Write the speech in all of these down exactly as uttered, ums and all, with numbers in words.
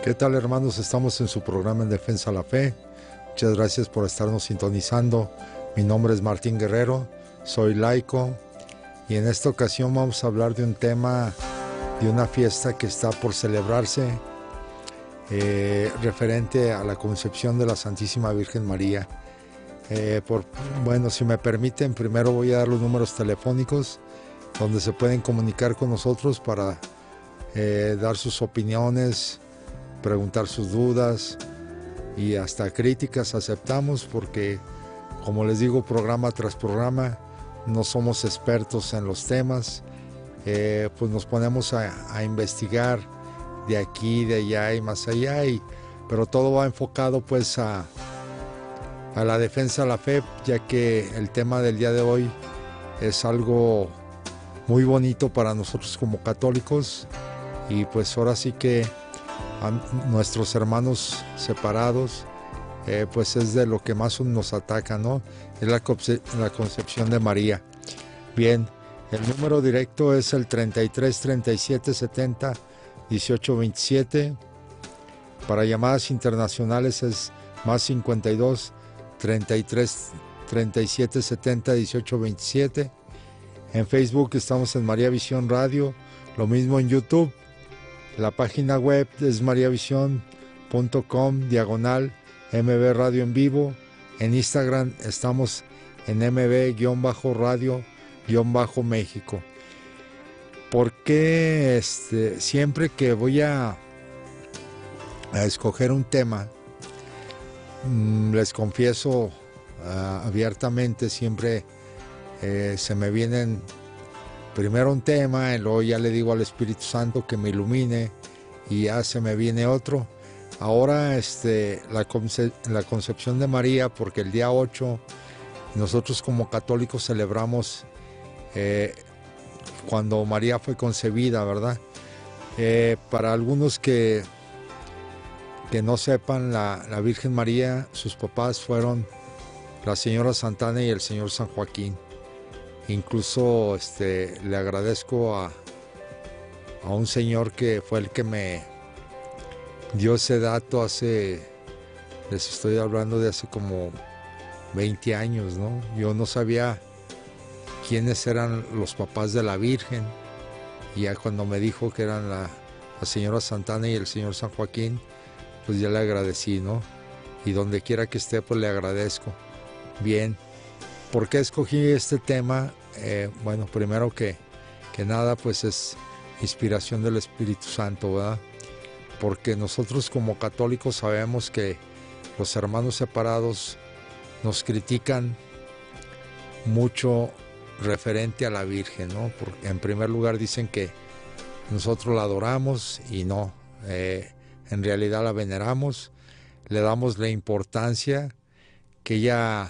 ¿Qué tal, hermanos? Estamos en su programa En Defensa de la Fe. Muchas gracias por estarnos sintonizando. Mi nombre es Martín Guerrero, soy laico y en esta ocasión vamos a hablar de un tema, de una fiesta que está por celebrarse eh, referente a la concepción de la Santísima Virgen María. Eh, por, bueno, si me permiten, primero voy a dar los números telefónicos donde se pueden comunicar con nosotros para eh, dar sus opiniones, preguntar sus dudas y hasta críticas aceptamos, porque como les digo, programa tras programa no somos expertos en los temas, eh, pues nos ponemos a, a investigar de aquí, de allá y más allá, y, pero todo va enfocado pues a, a la defensa de la fe, ya que el tema del día de hoy es algo muy bonito para nosotros como católicos, y pues ahora sí que a nuestros hermanos separados, eh, pues es de lo que más nos ataca, ¿no? Es la, conce la concepción de María. Bien, el número directo es el treinta y tres, treinta y siete, setenta, dieciocho, veintisiete. Para llamadas internacionales es más cincuenta y dos, treinta y tres, treinta y siete, setenta, dieciocho, veintisiete. En Facebook estamos en María Visión Radio, lo mismo en YouTube. La página web es mariavision punto com, diagonal M B Radio en vivo. En Instagram estamos en M B-radio-México. ¿Por qué este, siempre que voy a, a escoger un tema, mmm, les confieso uh, abiertamente, siempre eh, se me vienen primero un tema, y luego ya le digo al Espíritu Santo que me ilumine y ya se me viene otro. Ahora este, la, conce la concepción de María, porque el día ocho nosotros como católicos celebramos eh, cuando María fue concebida, ¿verdad? Eh, para algunos que, que no sepan, la, la Virgen María, sus papás fueron la señora Santana y el señor San Joaquín. Incluso este, le agradezco a, a un señor que fue el que me dio ese dato hace, les estoy hablando de hace como veinte años, ¿no? Yo no sabía quiénes eran los papás de la Virgen, y ya cuando me dijo que eran la, la señora Santana y el señor San Joaquín, pues ya le agradecí, ¿no? Y donde quiera que esté, pues le agradezco. Bien. ¿Por qué escogí este tema? Eh, bueno, primero que, que nada, pues es inspiración del Espíritu Santo, ¿verdad? Porque nosotros como católicos sabemos que los hermanos separados nos critican mucho referente a la Virgen, ¿no? Porque en primer lugar dicen que nosotros la adoramos y no, eh, en realidad la veneramos, le damos la importancia que ella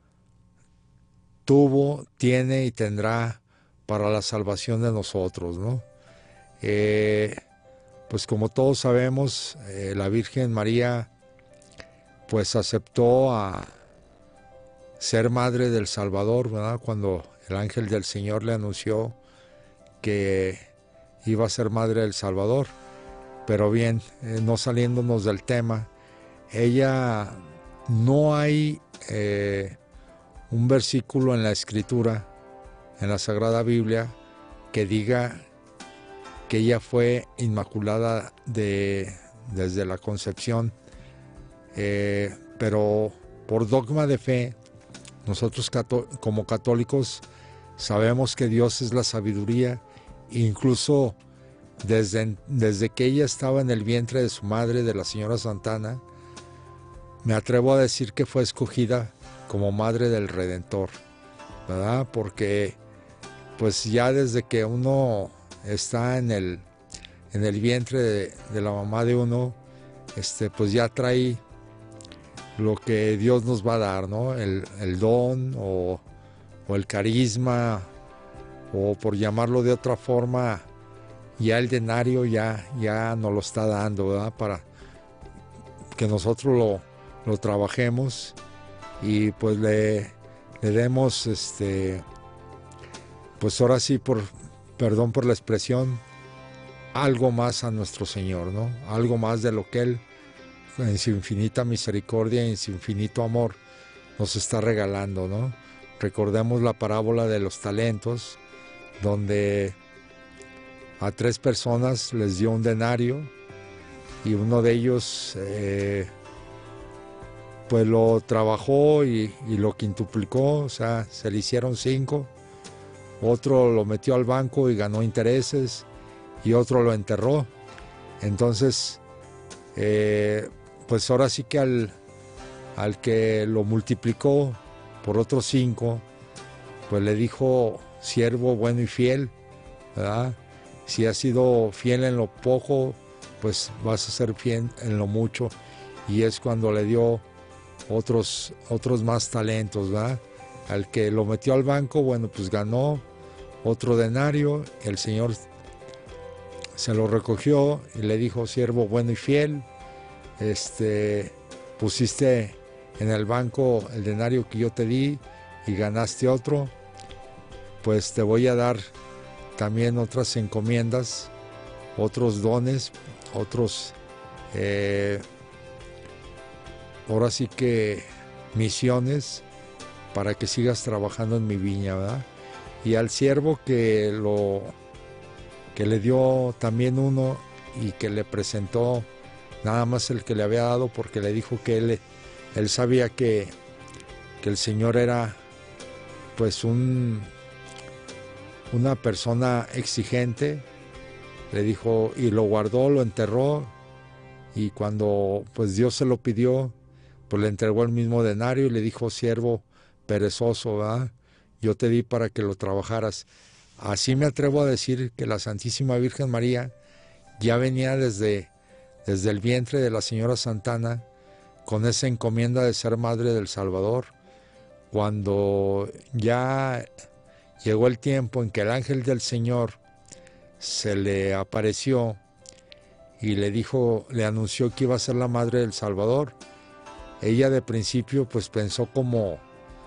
tuvo, tiene y tendrá para la salvación de nosotros, ¿no? Eh, pues como todos sabemos, eh, la Virgen María pues aceptó a ser madre del Salvador, ¿verdad? Cuando el ángel del Señor le anunció que iba a ser madre del Salvador. Pero bien, eh, no saliéndonos del tema, ella, no hay eh, un versículo en la Escritura, en la Sagrada Biblia, que diga que ella fue inmaculada de, desde la concepción, eh, pero por dogma de fe, nosotros cató como católicos sabemos que Dios es la sabiduría, incluso desde, desde que ella estaba en el vientre de su madre, de la señora Santana, me atrevo a decir que fue escogida como madre del Redentor, ¿verdad? Porque pues ya desde que uno está en el, en el vientre de, de la mamá de uno, este, pues ya trae lo que Dios nos va a dar, ¿no? El, el don o, o el carisma, o por llamarlo de otra forma, ya el denario ya, ya nos lo está dando, ¿verdad? Para que nosotros lo, lo trabajemos y pues le, le demos, este, pues ahora sí, por, perdón por la expresión, algo más a nuestro Señor, ¿no? Algo más de lo que Él, en su infinita misericordia y en su infinito amor, nos está regalando, ¿no? Recordemos la parábola de los talentos, donde a tres personas les dio un denario y uno de ellos eh, pues lo trabajó y, y lo quintuplicó, o sea, se le hicieron cinco. Otro lo metió al banco y ganó intereses, y otro lo enterró. Entonces, eh, pues ahora sí que al, al que lo multiplicó por otros cinco, pues le dijo: siervo bueno y fiel, ¿verdad? Si has sido fiel en lo poco, pues vas a ser fiel en lo mucho. Y es cuando le dio otros, otros más talentos, ¿verdad? Al que lo metió al banco, bueno, pues ganó otro denario. El Señor se lo recogió y le dijo: siervo bueno y fiel, este, pusiste en el banco el denario que yo te di y ganaste otro, pues te voy a dar también otras encomiendas, otros dones, otros, eh, ahora sí que misiones, para que sigas trabajando en mi viña, ¿verdad? Y al siervo que lo que le dio también uno y que le presentó nada más el que le había dado, porque le dijo que él, él sabía que, que el Señor era pues un, una persona exigente, le dijo, y lo guardó, lo enterró, y cuando pues Dios se lo pidió, pues le entregó el mismo denario y le dijo: siervo perezoso, ¿verdad? Yo te di para que lo trabajaras. Así me atrevo a decir que la Santísima Virgen María ya venía desde, desde el vientre de la Señora Santana con esa encomienda de ser Madre del Salvador. Cuando ya llegó el tiempo en que el ángel del Señor se le apareció y le dijo, le anunció que iba a ser la Madre del Salvador, ella de principio pues pensó como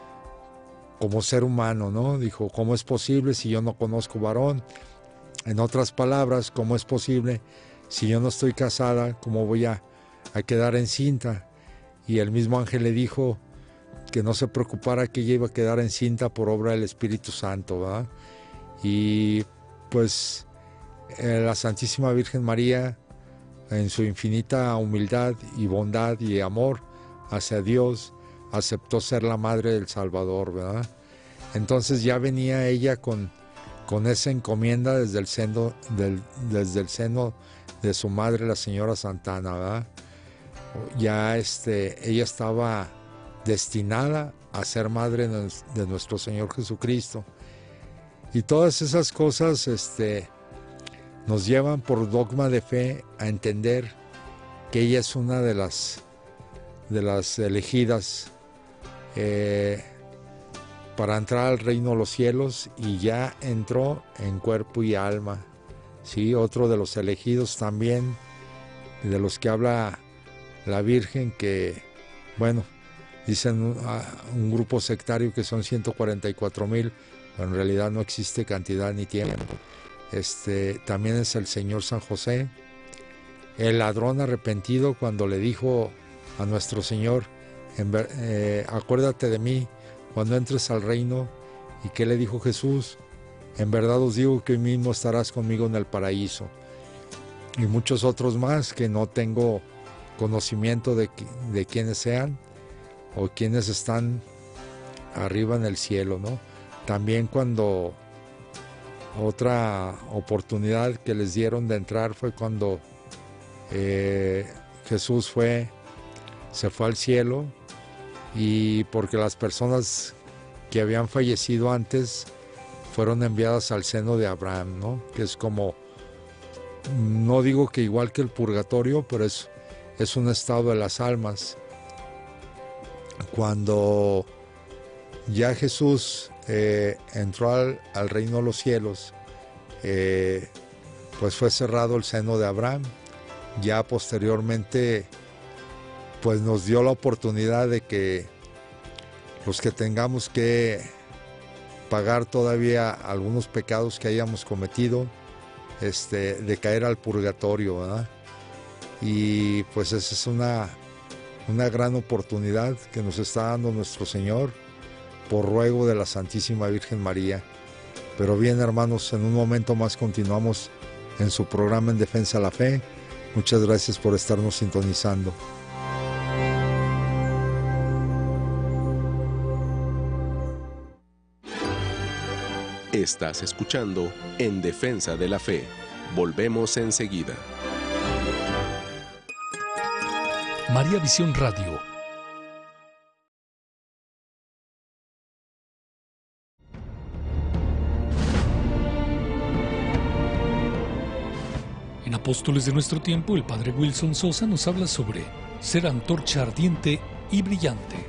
como ser humano, ¿no? Dijo: ¿cómo es posible si yo no conozco varón? En otras palabras, ¿cómo es posible si yo no estoy casada? ¿Cómo voy a, a quedar encinta? Y el mismo ángel le dijo que no se preocupara, que ella iba a quedar encinta por obra del Espíritu Santo, ¿verdad? Y pues eh, la Santísima Virgen María, en su infinita humildad y bondad y amor hacia Dios, aceptó ser la Madre del Salvador, ¿verdad? Entonces ya venía ella con, con esa encomienda desde el seno del, desde el seno de su madre, la Señora Santana, ¿verdad? Ya este, ella estaba destinada a ser madre de nuestro Señor Jesucristo. Y todas esas cosas este, nos llevan por dogma de fe a entender que ella es una de las, de las elegidas Eh, para entrar al reino de los cielos, y ya entró en cuerpo y alma, ¿sí? Otro de los elegidos también, de los que habla la Virgen, que, bueno, dicen un, un grupo sectario que son ciento cuarenta y cuatro mil, pero en realidad no existe cantidad ni tiempo. Este, también es el Señor San José, el ladrón arrepentido, cuando le dijo a nuestro Señor: En ver, eh, acuérdate de mí cuando entres al reino. ¿Y qué le dijo Jesús? En verdad os digo que hoy mismo estarás conmigo en el paraíso. Y muchos otros más que no tengo conocimiento de, de quiénes sean o quiénes están arriba en el cielo, ¿no? También cuando otra oportunidad que les dieron de entrar fue cuando eh, Jesús fue, se fue al cielo, y porque las personas que habían fallecido antes fueron enviadas al seno de Abraham, ¿no? Que es como, no digo que igual que el purgatorio, pero es, es un estado de las almas. Cuando ya Jesús eh, entró al, al reino de los cielos, eh, pues fue cerrado el seno de Abraham. Ya posteriormente pues nos dio la oportunidad de que los que tengamos que pagar todavía algunos pecados que hayamos cometido, este, de caer al purgatorio, ¿verdad? Y pues esa es una, una gran oportunidad que nos está dando nuestro Señor por ruego de la Santísima Virgen María. Pero bien, hermanos, en un momento más continuamos en su programa En Defensa de la Fe. Muchas gracias por estarnos sintonizando. Estás escuchando En Defensa de la Fe. Volvemos enseguida. María Visión Radio. En Apóstoles de nuestro tiempo, el padre Wilson Sosa nos habla sobre ser antorcha ardiente y brillante.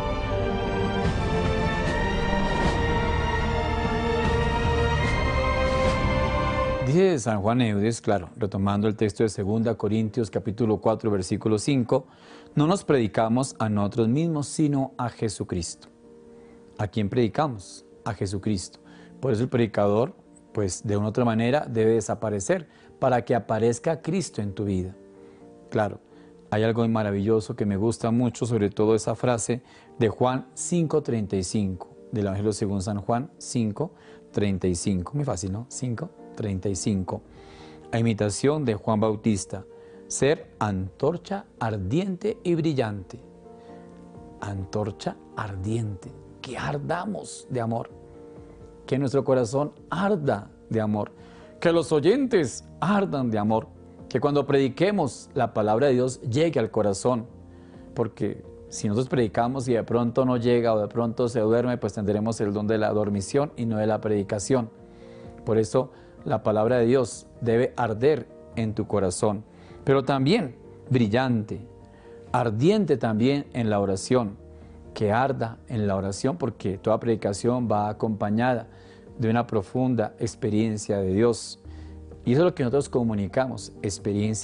Dice San Juan Eudes, claro, retomando el texto de segunda Corintios capítulo cuatro, versículo cinco, no nos predicamos a nosotros mismos, sino a Jesucristo. ¿A quién predicamos? A Jesucristo. Por eso el predicador, pues de una u otra manera, debe desaparecer para que aparezca Cristo en tu vida. Claro, hay algo maravilloso que me gusta mucho, sobre todo esa frase de Juan cinco, treinta y cinco, del Evangelio según San Juan cinco, treinta y cinco. Muy fácil, ¿no? cinco, treinta y cinco. A imitación de Juan Bautista, ser antorcha ardiente y brillante. Antorcha ardiente, que ardamos de amor, que nuestro corazón arda de amor, que los oyentes ardan de amor, que cuando prediquemos la palabra de Dios llegue al corazón, porque si nosotros predicamos y de pronto no llega o de pronto se duerme, pues tendremos el don de la dormición y no de la predicación. Por eso la palabra de Dios debe arder en tu corazón, pero también brillante, ardiente también en la oración, que arda en la oración, porque toda predicación va acompañada de una profunda experiencia de Dios. Y eso es lo que nosotros comunicamos, experiencia